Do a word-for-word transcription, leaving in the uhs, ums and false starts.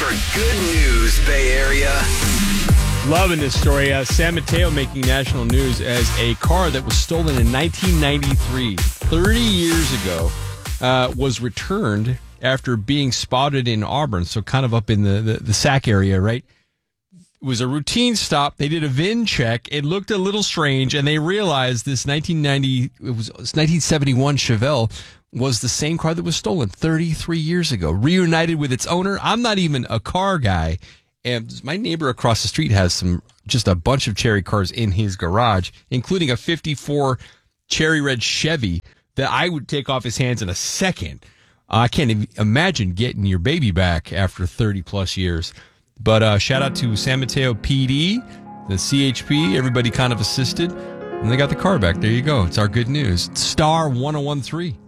for good news, Bay Area. Loving this story. Uh, San Mateo making national news as a car that was stolen in nineteen ninety-three, thirty years ago, uh, was returned after being spotted in Auburn, so kind of up in the, the, the Sac area, right? It was a routine stop. They did a V I N check. It looked a little strange, and they realized this nineteen ninety, it was, it was nineteen seventy-one Chevelle was the same car that was stolen thirty-three years ago, reunited with its owner. I'm not even a car guy. And my neighbor across the street has some, just a bunch of Cherry cars in his garage, including a fifty-four cherry red Chevy that I would take off his hands in a second. Uh, I can't even imagine getting your baby back after thirty plus years. But uh, shout out to San Mateo P D, the C H P, everybody kind of assisted, and they got the car back. There you go. It's our good news. Star one oh one three.